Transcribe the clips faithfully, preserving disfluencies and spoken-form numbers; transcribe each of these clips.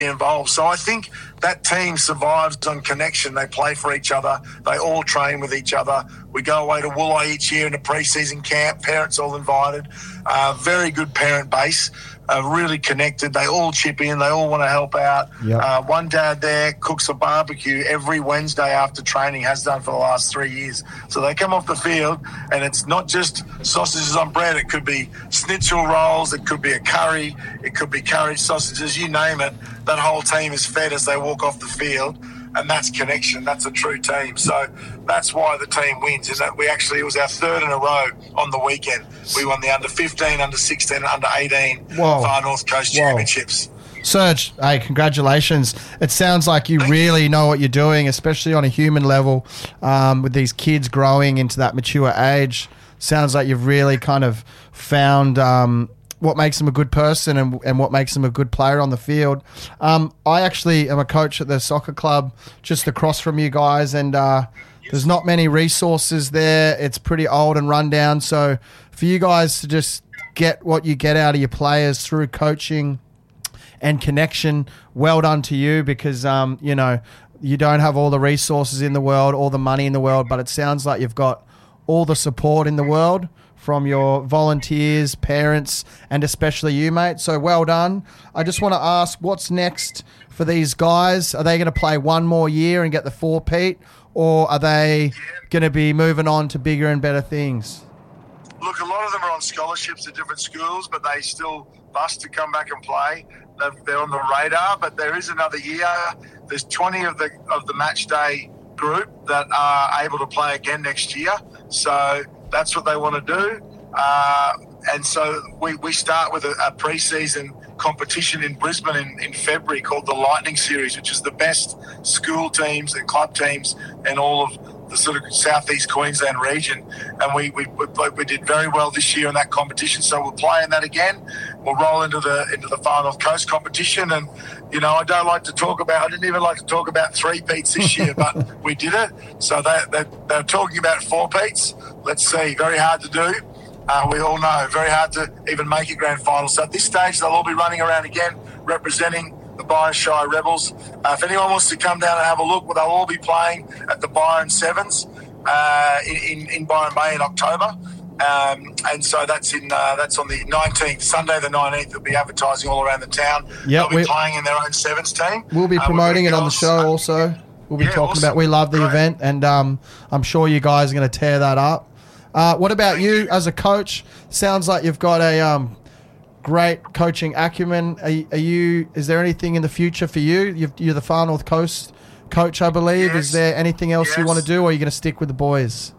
involved. So I think that team survives on connection. They play for each other. They all train with each other. We go away to Woolai each year in a pre-season camp. Parents all invited. Uh, very good parent base. Uh, really connected. They all chip in. They all want to help out. Yep. Uh, one dad there cooks a barbecue every Wednesday after training, has done for the last three years. So they come off the field and it's not just sausages on bread. It could be schnitzel rolls. It could be a curry. It could be curry sausages. You name it. That whole team is fed as they walk off the field. And that's connection. That's a true team. So that's why the team wins. Is that we actually, it was our third in a row on the weekend. We won the under fifteen, under sixteen, and under eighteen Whoa. Far North Coast Whoa. Championships. Serge, hey, congratulations. It sounds like you Thank really you. know what you're doing, especially on a human level, um, with these kids growing into that mature age. Sounds like you've really kind of found um, what makes them a good person and, and what makes them a good player on the field. Um, I actually am a coach at the soccer club just across from you guys, and uh, there's not many resources there. It's pretty old and run down. So for you guys to just get what you get out of your players through coaching and connection, well done to you, because, um, you know, you don't have all the resources in the world, all the money in the world, but it sounds like you've got all the support in the world from your volunteers, parents, and especially you, mate. So well done. I just want to ask, what's next for these guys? Are they going to play one more year and get the four-peat, or are they going to be moving on to bigger and better things? Look, a lot of them are on scholarships at different schools, but they still bust to come back and play. They've, they're on the radar, but there is another year. There's twenty of the of the match day group that are able to play again next year. So that's what they want to do. Uh, and so we, we start with a, a pre-season competition in Brisbane in, in February called the Lightning Series, which is the best school teams and club teams in all of the sort of southeast Queensland region. And we, we, we, we did very well this year in that competition. So we'll play in that again. We'll roll into the into the Far North Coast competition. And, you know, I don't like to talk about, I didn't even like to talk about three-peats this year, but we did it. So they, they, they're talking about four-peats. Let's see, very hard to do. Uh, we all know, very hard to even make a grand final. So at this stage, they'll all be running around again, representing the Byron Shire Rebels. Uh, if anyone wants to come down and have a look, well, they'll all be playing at the Byron Sevens uh, in, in, in Byron Bay in October. Um, and so that's in uh, that's on the nineteenth, Sunday the nineteenth. They'll be advertising all around the town. Yep, they'll be playing in their own Sevens team. We'll be promoting uh, it on the show also. We'll be yeah, talking awesome. about, we love the Great. event, and um, I'm sure you guys are going to tear that up. Uh, what about you as a coach? Sounds like you've got a um, great coaching acumen. Are, are you? Is there anything in the future for you? You've, you're the Far North Coast coach, I believe. Yes. Is there anything else yes. you want to do, or are you going to stick with the boys?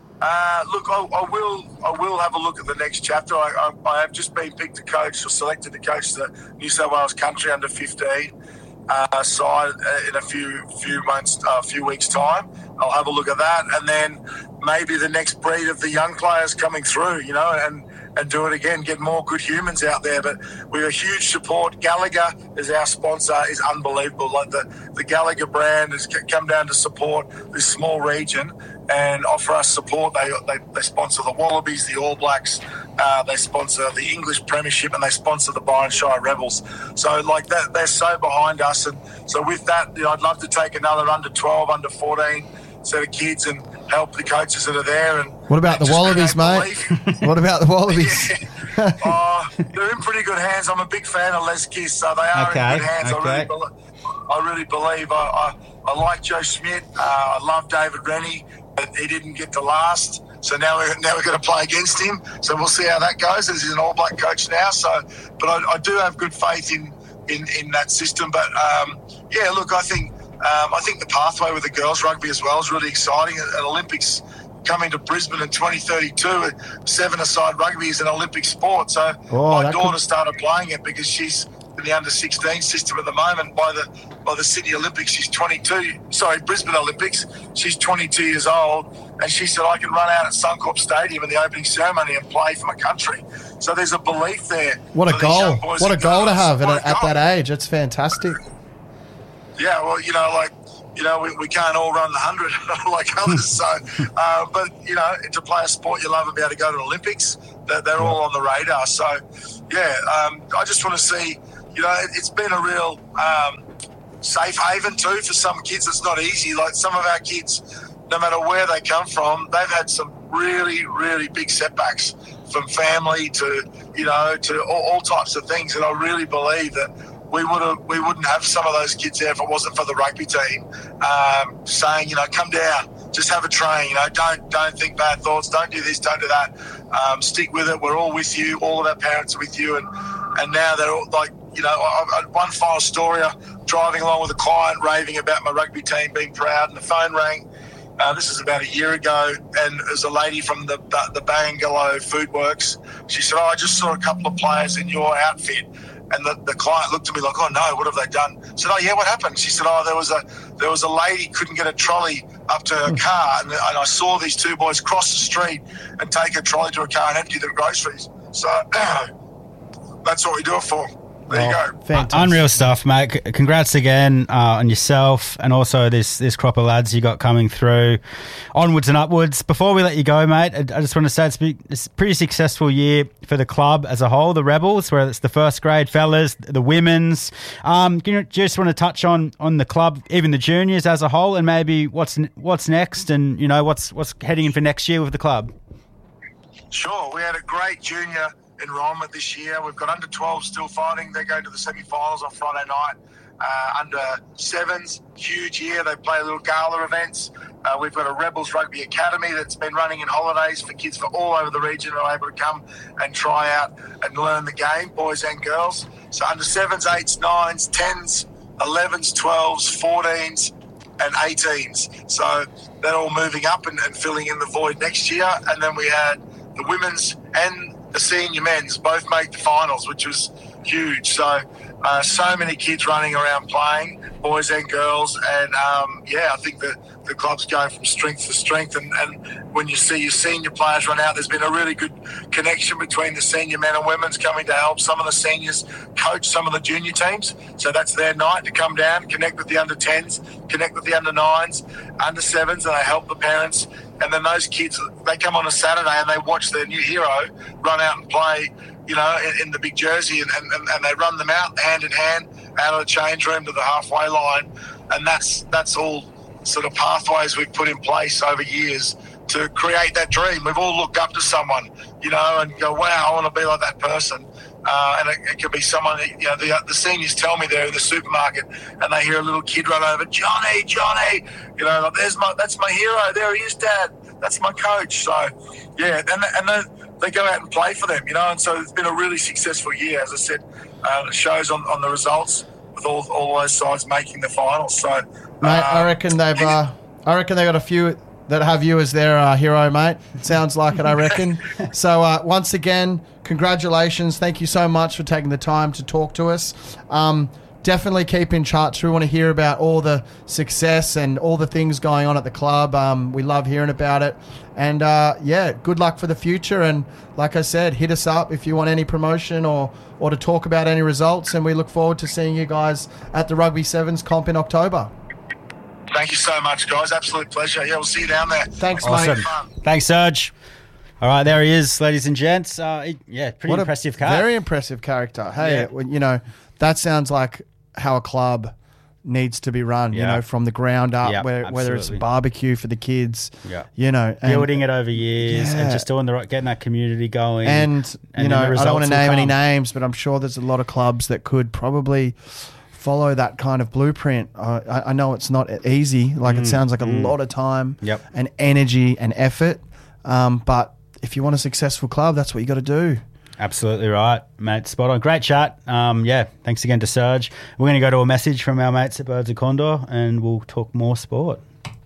Uh, look, I, I will. I will have a look at the next chapter. I, I, I have just been picked to coach or selected to coach the New South Wales Country under fifteen uh, side in a few few months, a uh, few weeks time. I'll have a look at that, and then maybe the next breed of the young players coming through, you know, and, and do it again, get more good humans out there. But we have huge support. Gallagher is our sponsor, is unbelievable. Like the, the Gallagher brand has come down to support this small region and offer us support. They they, they sponsor the Wallabies, the All Blacks, uh, they sponsor the English Premiership, and they sponsor the Byron Shire Rebels. So like that, they're so behind us. And so with that, you know, I'd love to take another under twelve, under fourteen set of kids and help the coaches that are there. And what about the Wallabies, mate? What about the Wallabies? Yeah. Oh, they're in pretty good hands. I'm a big fan of Les Kiss, so they are okay, in good hands. okay. I really, be- I really believe. I, I, I like Joe Schmidt. Uh, I love David Rennie, but he didn't get to last. So now we're now we're going to play against him. So we'll see how that goes. As he's an All Black coach now. So, but I, I do have good faith in in, in that system. But um, yeah, look, I think. Um, I think the pathway with the girls rugby as well is really exciting. At Olympics coming to Brisbane in twenty thirty-two, seven-a-side rugby is an Olympic sport. So oh, my daughter could... started playing it because she's in the under sixteen system at the moment. By the by the Sydney Olympics, she's twenty-two. Sorry, Brisbane Olympics, she's twenty-two years old, and she said, I can run out at Suncorp Stadium in the opening ceremony and play for my country. So there's a belief there. What a goal! What a goal to have at, at that age. It's fantastic. Yeah, well, you know, like, you know, we, we can't all run the hundred like others. So, uh, but, you know, to play a sport you love and be able to go to the Olympics, they're, they're all on the radar. So, yeah, um, I just want to see you know, it, it's been a real um, safe haven too for some kids. It's not easy. Like some of our kids, no matter where they come from, they've had some really, really big setbacks from family to, you know, to all, all types of things. And I really believe that we would have, we wouldn't have some of those kids there if it wasn't for the rugby team um, saying, you know, come down, just have a train, you know, don't don't think bad thoughts, don't do this, don't do that, um, stick with it. We're all with you. All of our parents are with you, and and now they're all like, you know, I, I, one final story. I'm driving along with a client, raving about my rugby team being proud, and the phone rang. Uh, this is about a year ago, and there's a lady from the the Bangalow Food Works. She said, "Oh, I just saw a couple of players in your outfit." And the, the client looked at me like, "Oh no, what have they done?" I said, "Oh yeah, what happened?" She said, "Oh, there was a there was a lady couldn't get a trolley up to her car, and, and I saw these two boys cross the street and take a trolley to a car and empty the groceries." So that's what we do it for. There you go. Fantastic. Unreal stuff, mate. C- Congrats again uh, on yourself and also this this crop of lads you got coming through. Onwards and upwards. Before we let you go, mate, I, I just want to say it's, be, it's a pretty successful year for the club as a whole, the Rebels, where it's the first grade fellas, the women's. Um, you know, just want to touch on on the club, even the juniors as a whole, and maybe what's what's next, and you know what's what's heading in for next year with the club. Sure, we had a great junior enrolment this year. We've got under twelve still fighting. They go to the semi-finals on Friday night. Uh, under sevens, huge year. They play little gala events. Uh, we've got a Rebels Rugby Academy that's been running in holidays for kids from all over the region who are able to come and try out and learn the game, boys and girls. So under sevens, eights, nines, tens, elevens, twelves, fourteens and eighteens. So they're all moving up and, and filling in the void next year. And then we had the women's and the senior men's both make the finals, which was huge. So uh, so many kids running around playing, boys and girls. And, um, yeah, I think that the club's going from strength to strength. And, and when you see your senior players run out, there's been a really good connection between the senior men and women's coming to help some of the seniors coach some of the junior teams. So that's their night to come down, connect with the under tens, connect with the under nines, under sevens, and they help the parents. And then those kids, they come on a Saturday and they watch their new hero run out and play, you know, in, in the big jersey, and, and, and they run them out hand in hand out of the change room to the halfway line. And that's that's all sort of pathways we've put in place over years to create that dream. We've all looked up to someone, you know, and go, wow, I want to be like that person. Uh, and it, it could be someone, you know, the, the seniors tell me they're in the supermarket and they hear a little kid run over, Johnny, Johnny, you know, like, there's my, that's my hero. There he is, Dad. That's my coach. So, yeah, and, and they, they go out and play for them, you know, and so it's been a really successful year. As I said, uh, it shows on, on the results with all, all those sides making the finals. So, mate, uh, I reckon they've, uh, I reckon they got a few that have you as their uh, hero, mate. It sounds like it, I reckon. So uh, once again, congratulations. Thank you so much for taking the time to talk to us. Um, definitely keep in touch. We want to hear about all the success and all the things going on at the club. Um, we love hearing about it. And, uh, yeah, good luck for the future. And like I said, hit us up if you want any promotion or, or to talk about any results. And we look forward to seeing you guys at the Rugby Sevens comp in October. Thank you so much, guys. Absolute pleasure. Yeah, we'll see you down there. Thanks, awesome. mate. Thanks, Serge. All right, there he is, ladies and gents. Uh, he, yeah, pretty what impressive a character. Very impressive character. Hey, Yeah. you know, that sounds like how a club needs to be run, you Yeah. know, from the ground up, Yeah, where, whether it's absolutely. barbecue for the kids, Yeah. you know. And, Building it over years Yeah. and just doing the right, getting that community going. And, and you then know, the I don't want results to will name any come. names, but I'm sure there's a lot of clubs that could probably follow that kind of blueprint. Uh, I, I know it's not easy. Like, it sounds like a lot of time Yep. and energy and effort. Um, but if you want a successful club, that's what you got to do. Absolutely right, mate. Spot on. Great chat. Um, yeah, thanks again to Serge. We're going to go to a message from our mates at Birds of Condor and we'll talk more sport.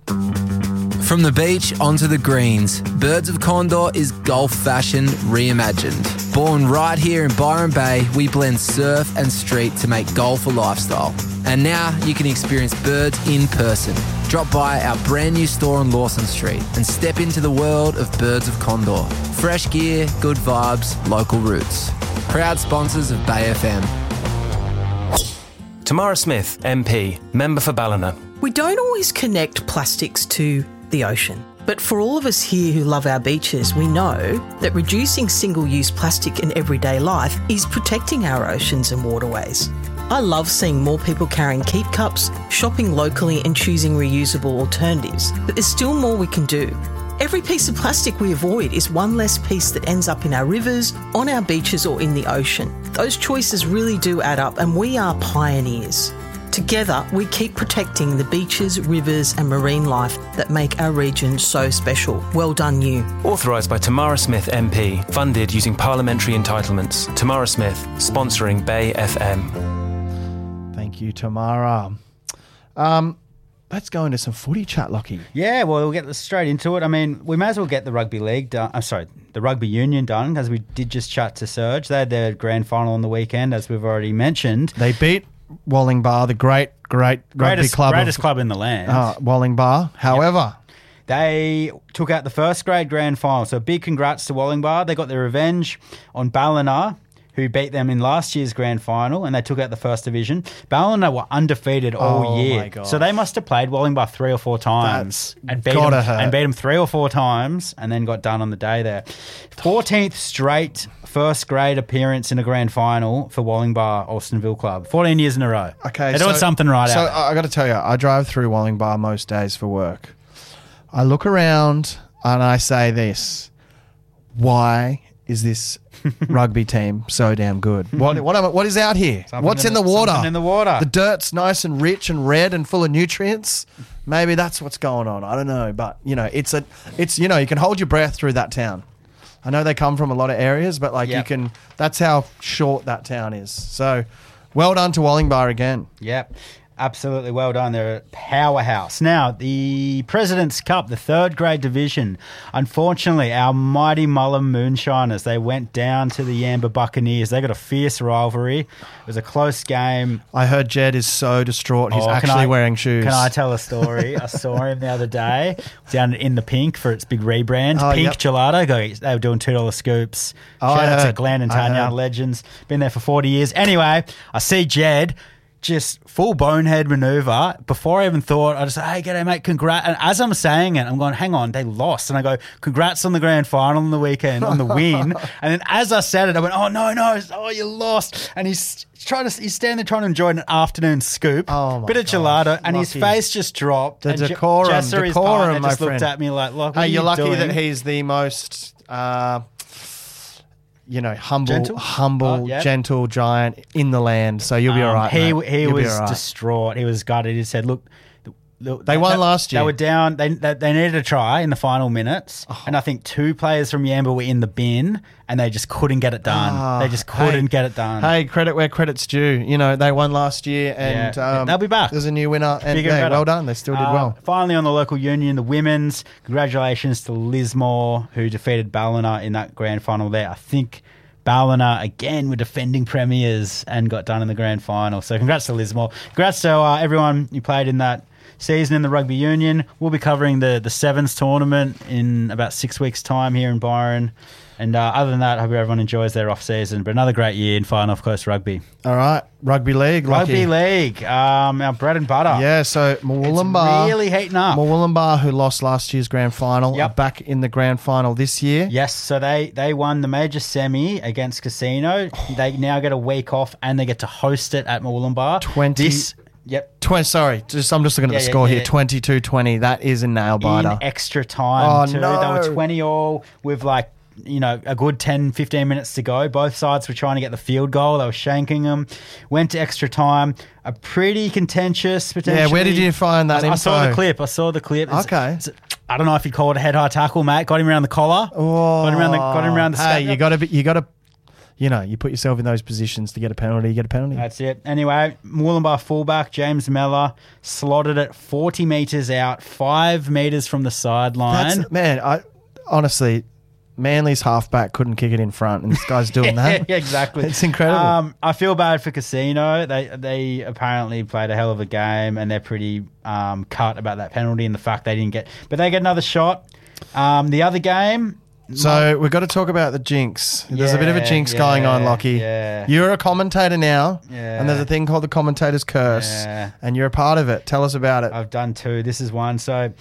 From the beach onto the greens, Birds of Condor is golf fashion reimagined. Born right here in Byron Bay, we blend surf and street to make golf a lifestyle. And now you can experience Birds in person. Drop by our brand new store on Lawson Street and step into the world of Birds of Condor. Fresh gear, good vibes, local roots. Proud sponsors of Bay F M. Tamara Smith, M P, member for Ballina. We don't always connect plastics to the ocean. But for all of us here who love our beaches, we know that reducing single-use plastic in everyday life is protecting our oceans and waterways. I love seeing more people carrying keep cups, shopping locally and choosing reusable alternatives, but there's still more we can do. Every piece of plastic we avoid is one less piece that ends up in our rivers, on our beaches or in the ocean. Those choices really do add up, and we are pioneers. Together, we keep protecting the beaches, rivers and marine life that make our region so special. Well done, you. Authorised by Tamara Smith M P. Funded using parliamentary entitlements. Tamara Smith, sponsoring Bay F M. Thank you, Tamara. Um, let's go into some footy chat, Lockie. Yeah, well, we'll get straight into it. I mean, we may as well get the rugby league done. I'm sorry, the rugby union done, as we did just chat to Serge. They had their grand final on the weekend, as we've already mentioned. They beat Wollongbar, the great, great rugby Greatest, club. greatest of, club in the land. Uh, Wollongbar. However, they took out the first grade grand final. So big congrats to Wollongbar. They got their revenge on Ballina, who beat them in last year's grand final, and they took out the first division. Ballina were undefeated all Oh, year. my God. So they must have played Wollongbar three or four times That's and beat, gotta them, hurt. and beat them three or four times and then got done on the day there. fourteenth straight first grade appearance in a grand final for Wollongbar Alstonville Club. fourteen years in a row. okay, They're doing so- something right So out there. I got to tell you, I drive through Wollongbar most days for work. I look around and I say this: why is this rugby team so damn good? What what am I- what is out here? Something What's in in the, the- water? something in the water. The dirt's nice and rich and red and full of nutrients. Maybe that's what's going on. I don't know, but you know, it's a it's you know, you can hold your breath through that town. I know they come from a lot of areas, but like Yep. you can. That's how short that town is. So, well done to Wollongbar again. Yep. Absolutely well done. They're a powerhouse. Now, the President's Cup, the third grade division. Unfortunately, our mighty Mullum Moonshiners, they went down to the Yamba Buccaneers. They got a fierce rivalry. It was a close game. I heard Jed is so distraught. He's Oh, can actually I- wearing shoes. Can I tell a story? I saw him the other day down in the Pink for its big rebrand. Oh, Pink yep. Gelato. Go- They were doing two dollar scoops. Oh, Shout I out to heard. Glenn and I Tanya, heard. legends. Been there for forty years. Anyway, I see Jed. Just full bonehead maneuver. Before I even thought, I just said, hey, g'day, mate, congrats. And as I'm saying it, I'm going, hang on, they lost. And I go, congrats on the grand final on the weekend, on the win. And then as I said it, I went, oh, no, no, oh, you lost. And he's trying to, he's standing there trying to enjoy an afternoon scoop, Oh, my bit of gosh, gelato, and his lucky. face just dropped. The and Je- decorum, Jessa, his decorum, partner, my just looked friend. at me like, look, what Hey, are you're you lucky doing? that he's the most, uh, you know, humble, Gentle? humble, Oh, yeah. gentle giant in the land. So you'll be Um, all right. He mate. he You'll be was all right. distraught. He was gutted. He said, "Look, th- th- They won that- last year. They were down. They they, they needed a try in the final minutes, Oh. and I think two players from Yamba were in the bin, and they just couldn't get it done. Ah, they just couldn't hey, get it done. Hey, credit where credit's due. You know, they won last year, and Yeah. um, They'll be back. There's a new winner, and Bigger and yeah, better. well done. They still did Uh, well. Finally, on the local union, the women's. Congratulations to Lismore, who defeated Ballina in that grand final there. I think Ballina, again, were defending premiers and got done in the grand final. So congrats to Lismore. Congrats to uh, everyone who played in that season in the rugby union. We'll be covering the, the Sevens tournament in about six weeks' time here in Byron. And uh, other than that, I hope everyone enjoys their off-season. But another great year in Far North Coast Rugby. All right, rugby league. Rugby Lucky. League, um, our bread and butter. Yeah, so Moolumbar. It's really heating up. Moolumbar, who lost last year's grand final, Yep. are back in the grand final this year. Yes, so they, they won the major semi against Casino. They now get a week off and they get to host it at Moolumbar. twenty This, yep. Twenty. Sorry, just I'm just looking at Yeah, the yeah, score yeah, here. yeah. twenty-two twenty. That is a nail biter. In extra time, Oh, too. no. They were twenty all with like, you know, a good ten, fifteen minutes to go. Both sides were trying to get the field goal. They were shanking them. Went to extra time. A pretty contentious, potentially. Yeah, where did you find that I, I saw info? the clip. I saw the clip. It's- Okay. it's- I don't know if you'd call it a head-high tackle, mate. Got him around the collar. Oh, got him around the, got him around the Hey, scap. you got to be. You got to. You know, you put yourself in those positions to get a penalty. You get a penalty. That's it. Anyway, Moolumbar fullback James Meller slotted it forty metres out, five metres from the sideline. That's, man, I honestly, Manly's halfback couldn't kick it in front, and this guy's doing that. Yeah, exactly. It's incredible. Um, I feel bad for Casino. They they apparently played a hell of a game, and they're pretty um, cut about that penalty and the fact they didn't get. But they get another shot. Um, the other game. So we've got to talk about the jinx. There's a bit of a Yeah, jinx going on, yeah, Lockie. yeah. You're a commentator now, Yeah. and there's a thing called the commentator's curse, Yeah. and you're a part of it. Tell us about it. I've done two. This is one. So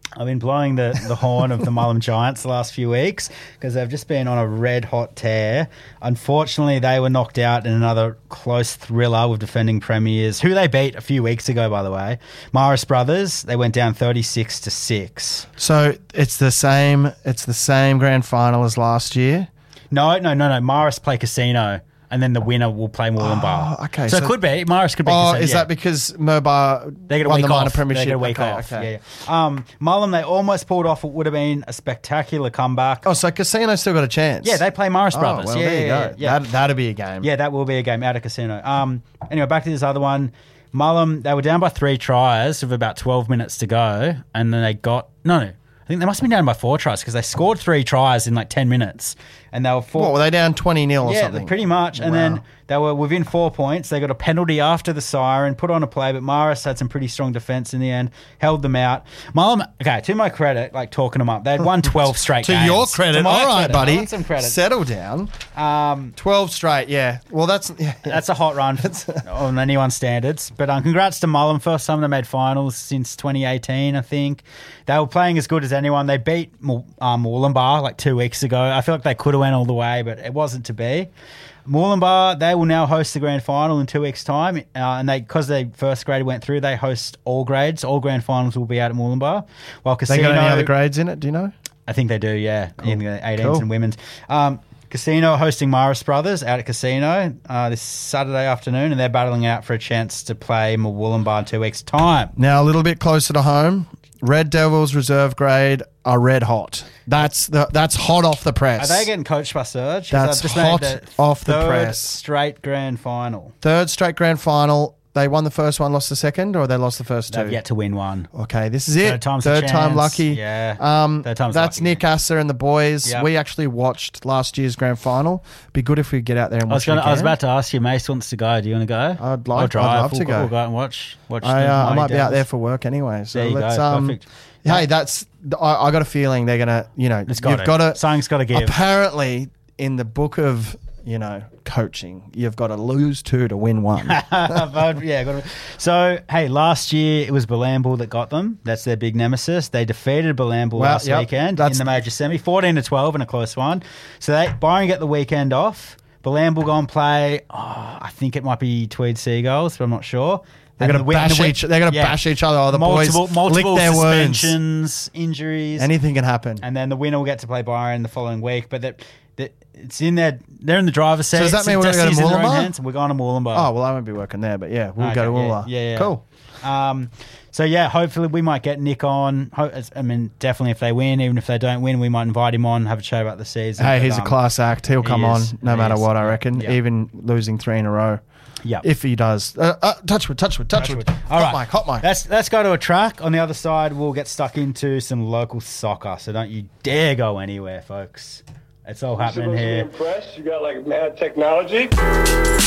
I've been blowing the, the horn of the Mullum Giants the last few weeks because they've just been on a red-hot tear. Unfortunately, they were knocked out in another close thriller with defending premiers, who they beat a few weeks ago, by the way. Morris Brothers, they went down thirty-six to six. So it's the same. It's the same grand final as last year. No, no, no, no. Morris play Casino, and then the winner will play Moolumbar. Oh, okay. So, So- it could be. Morris could be Oh, Casino. is yeah. that because Murbar They get a won week the minor off. premiership? They get a week Okay, off. okay. Yeah, yeah. Um, Mullum, they almost pulled off. It would have been a spectacular comeback. Oh, so Casino still got a chance. Yeah, they play Morris Oh, Brothers. well, yeah, there you yeah, go. yeah. That, that'd be a game. Yeah, that will be a game out of Casino. Um, anyway, back to this other one. Mullum, they were down by three tries with about twelve minutes to go, and then they got no, no. I think they must have been down by four tries because they scored three tries in like ten minutes, and they were four. What, were they down twenty nil or yeah, something? pretty much. And Wow. then they were within four points. They got a penalty after the siren, put on a play, but Morris had some pretty strong defence in the end, held them out. Mullum, okay, to my credit, like talking them up, they'd won twelve straight To games. your credit. To my All right, credit. buddy. I want some credit. Settle down. Um, twelve straight, yeah. Well, that's... Yeah. That's a hot run on anyone's standards. But um, congrats to Mullum. First time they made finals since twenty eighteen, I think. They were playing as good as anyone. They beat um, Moolumbar like two weeks ago. I feel like they could have went all the way, but it wasn't to be. Moolumbar, they will now host the grand final in two weeks' time. Uh, and they, because they first grade went through, they host all grades. All grand finals will be out at Moolumbar. While They Casino, got any other grades in it, do you know? I think they do, yeah, in the eighteens Cool. and women's. Um, Casino hosting Morris Brothers out at Casino uh, this Saturday afternoon, and they're battling out for a chance to play Moolumbar in two weeks' time. Now, a little bit closer to home, Red Devils reserve grade are red hot. That's the that's hot off the press. Are they getting coached by Surge? 'Cause That's they've just hot made the off the third press. straight grand final. Third straight grand final. They won the first one, lost the second, or they lost the first two? They've yet to win one. Okay, this is it. Third time's a Third time chance. lucky. Yeah. Um, Third time's that's lucky. Nick Asser and the boys. Yep. We actually watched last year's grand final. Be good if we get out there and I was, watch gonna, it I was again. about to ask you, Mace wants to go. Do you want to go? I'd like- I'll I'd drive. love we'll, to go. We'll go out and watch. watch I, the uh, I Mighty might be out Devils. there for work anyway. So There you let's. go. Um, Perfect. Hey, that's. I, I got a feeling they're gonna. You know, It's got you've to. got to. Something's got to give. Apparently, in the book of you know coaching, you've got to lose two to win one. But, yeah, got to- so hey, last year it was Balambul that got them. That's their big nemesis. They defeated Balambul Well, last yep, weekend that's- in the major semi, fourteen to twelve in a close one. So they Byron get the weekend off. Balambul go and play. Oh, I think it might be Tweed Seagulls, but I'm not sure. They're And gonna the wi- and bash the wi- each. They're gonna yeah. bash each other. Oh, the multiple, boys multiple lick their wounds. suspensions, injuries, Anything can happen. and then the winner will get to play Byron the following week. But that, that it's in their they're in the driver's seat. does that mean It's- we're gonna go to Destiny's in their own Moolumbar? hands. We're going to Moolumbar. Oh well, I won't be working there, but yeah, we'll Okay, go to yeah, Woola. yeah, yeah. Cool. Um, so yeah, hopefully we might get Nick on. Ho- I mean, definitely if they win, even if they don't win, we might invite him on, have a chat about the season. Hey, But, he's a um, class act. He'll he come is. on no He matter is. what. I Yeah, reckon, yeah. even losing three in a row. Yeah. If he does. Uh, uh, touchwood, touchwood, touchwood. All hot right, mic, hot mic. Let's let's go to a track. On the other side, we'll get stuck into some local soccer. So don't you dare go anywhere, folks. It's all happening here. Impressed? You got like mad technology.